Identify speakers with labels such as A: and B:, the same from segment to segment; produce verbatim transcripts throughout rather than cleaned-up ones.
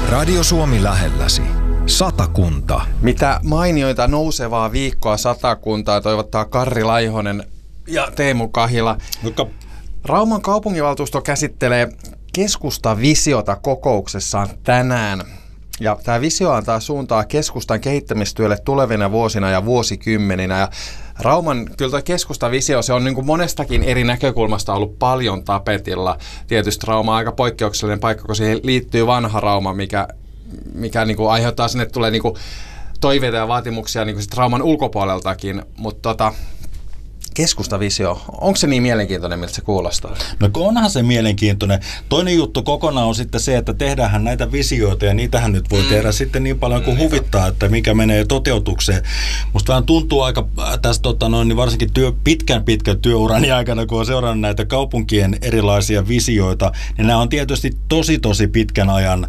A: Radio Suomi lähelläsi. Satakunta.
B: Mitä mainioita nousevaa viikkoa Satakuntaa toivottaa Karri Laihonen ja Teemu Kahila.
C: Joka...
B: Rauman kaupunginvaltuusto käsittelee keskustavisiota kokouksessaan tänään. Ja tämä visio antaa suuntaa keskustan kehittämistyölle tulevina vuosina ja vuosikymmeninä. Ja Rauman kyllä tuo keskustavisio, se on niin kuin monestakin eri näkökulmasta ollut paljon tapetilla. Tietysti Rauma on aika poikkeuksellinen paikka, kun siihen liittyy vanha Rauma, mikä, mikä niin kuin aiheuttaa sinne, että tulee niin kuin toiveita ja vaatimuksia niin kuin sit Rauman ulkopuoleltakin. Mutta tota, keskustavisio, onko se niin mielenkiintoinen, miltä se kuulostaa?
C: No onhan se mielenkiintoinen. Toinen juttu kokonaan on sitten se, että tehdäänhän näitä visioita ja niitähän nyt voi mm. tehdä sitten niin paljon kuin huvittaa, että mikä menee toteutukseen. Musta vähän tuntuu aika tästä tota noin, niin varsinkin työ, pitkän pitkän työurani aikana, kun on seurannut näitä kaupunkien erilaisia visioita, niin nämä on tietysti tosi tosi pitkän ajan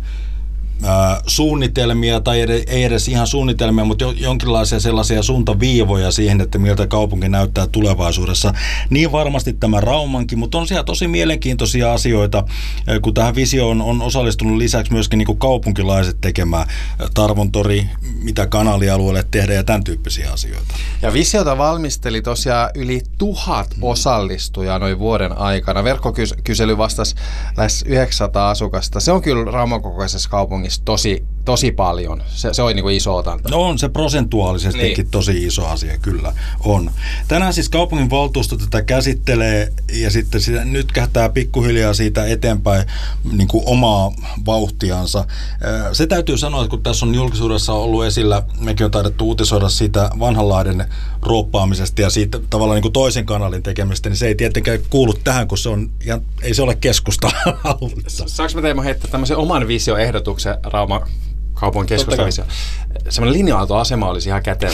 C: suunnitelmia, tai ei edes ihan suunnitelmia, mutta jonkinlaisia sellaisia suuntaviivoja siihen, että miltä kaupunki näyttää tulevaisuudessa. Niin varmasti tämä Raumankin, mutta on siellä tosi mielenkiintoisia asioita, kun tähän visioon on osallistunut lisäksi myöskin niin kuin kaupunkilaiset tekemään Tarvontori, mitä kanalialueelle tehdään ja tämän tyyppisiä asioita.
B: Ja visiota valmisteli tosiaan yli tuhat osallistujaa noin vuoden aikana. Verkkokysely vastasi lähes yhdeksänsataa asukasta. Se on kyllä Rauman kokoisessa kaupungissa tosi, tosi paljon. Se, se on niin kuin iso otanta.
C: No on se prosentuaalisestikin niin. Tosi iso asia, kyllä on. Tänään siis kaupunginvaltuusto tätä käsittelee ja sitten sitä nyt kähtää pikkuhiljaa siitä eteenpäin niin kuin omaa vauhtiansa. Se täytyy sanoa, että kun tässä on julkisuudessa ollut esillä, mekin on taidettu uutisoida siitä Vanhanlahden ruoppaamisesta ja siitä tavallaan niin kuin toisen kanalin tekemistä, niin se ei tietenkään kuulu tähän, kun se on, ja ei se ole keskusta.
B: Saanko mä Teemu heittää tämmöisen oman visioehdotuksen Rauman kaupungin keskustavisio? Semmoinen linja-autoasema olisi ihan kätevä.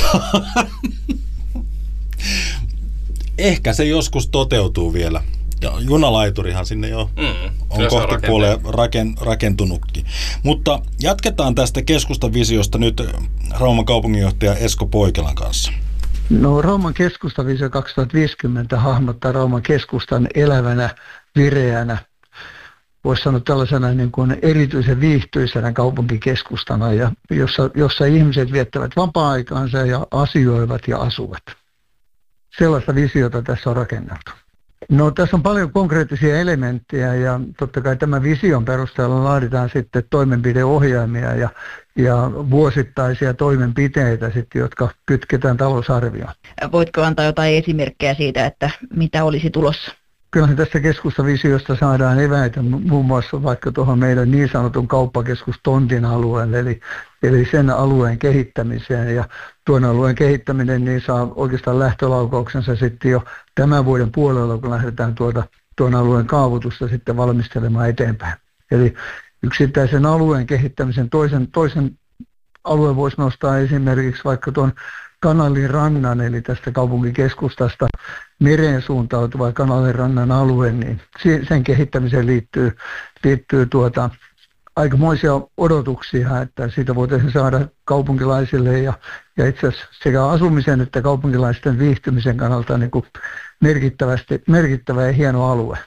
B: Ehkä se joskus toteutuu vielä. Ja junalaiturihan sinne jo mm, on kohta puoleen raken, rakentunutkin. Mutta jatketaan tästä keskustavisiosta nyt Rauman kaupunginjohtaja Esko Poikelan kanssa.
D: No Rauman keskustavisio kaksituhattaviisikymmentä hahmottaa Rauman keskustan elävänä, vireänä, voisi sanoa tällaisena niin kuin erityisen viihtyisenä kaupunkikeskustana, ja jossa, jossa ihmiset viettävät vapaa-aikaansa ja asioivat ja asuvat. Sellaista visiota tässä on rakenneltu. No tässä on paljon konkreettisia elementtejä ja totta kai tämän vision perusteella laaditaan sitten toimenpideohjelmia ja, ja vuosittaisia toimenpiteitä sitten, jotka kytketään talousarvioon.
E: Voitko antaa jotain esimerkkejä siitä, että mitä olisi tulossa?
D: Kyllähän tässä keskustavisiosta saadaan eväitä muun muassa vaikka tuohon meidän niin sanotun kauppakeskus Tontin alueelle, eli, eli sen alueen kehittämiseen. Ja tuon alueen kehittäminen niin saa oikeastaan lähtölaukauksensa sitten jo tämän vuoden puolella, kun lähdetään tuota, tuon alueen kaavoitusta sitten valmistelemaan eteenpäin. Eli yksittäisen alueen kehittämisen toisen, toisen alueen voisi nostaa esimerkiksi vaikka tuon Kanalin rannan, eli tästä kaupunkikeskustasta mereen suuntautuva Kanalin rannan alue, niin sen kehittämiseen liittyy, liittyy tuota, aikamoisia odotuksia, että siitä voitaisiin saada kaupunkilaisille ja, ja itse asiassa sekä asumisen että kaupunkilaisten viihtymisen kannalta niin kuin merkittävästi, merkittävä ja hieno alue.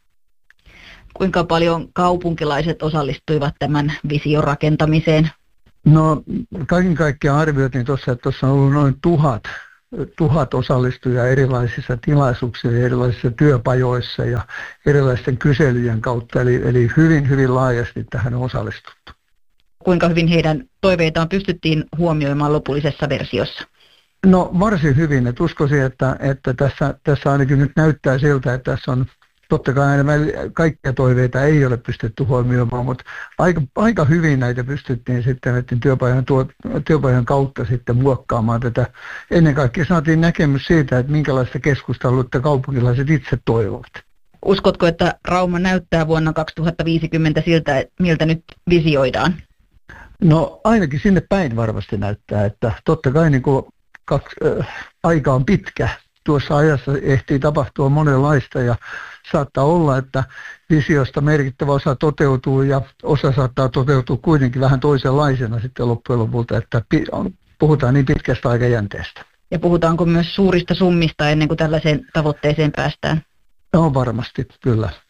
E: Kuinka paljon kaupunkilaiset osallistuivat tämän vision rakentamiseen?
D: No kaiken kaikkiaan arvioitiin tuossa, että tuossa on ollut noin tuhat, tuhat osallistujaa erilaisissa tilaisuuksissa, erilaisissa työpajoissa ja erilaisten kyselyjen kautta, eli, eli hyvin, hyvin laajasti tähän on osallistuttu.
E: Kuinka hyvin heidän toiveitaan pystyttiin huomioimaan lopullisessa versiossa?
D: No varsin hyvin, että uskoisin, että, että tässä, tässä ainakin nyt näyttää siltä, että tässä on totta kai kaikkia toiveita ei ole pystytty huomioimaan, mutta aika, aika hyvin näitä pystyttiin sitten näiden työpajan, tuo, työpajan kautta sitten muokkaamaan tätä. Ennen kaikkea saatiin näkemys siitä, että minkälaista keskustelua kaupunkilaiset itse toivovat.
E: Uskotko, että Rauma näyttää vuonna kaksituhattaviisikymmentä siltä, miltä nyt visioidaan?
D: No ainakin sinne päin varmasti näyttää, että totta kai niin kuin kaksi, äh, aika on pitkä. Tuossa ajassa ehtii tapahtua monenlaista ja saattaa olla, että visiosta merkittävä osa toteutuu ja osa saattaa toteutua kuitenkin vähän toisenlaisena sitten loppujen lopulta, että puhutaan niin pitkästä aikajänteestä.
E: Ja puhutaanko myös suurista summista ennen kuin tällaiseen tavoitteeseen päästään?
D: No varmasti, kyllä.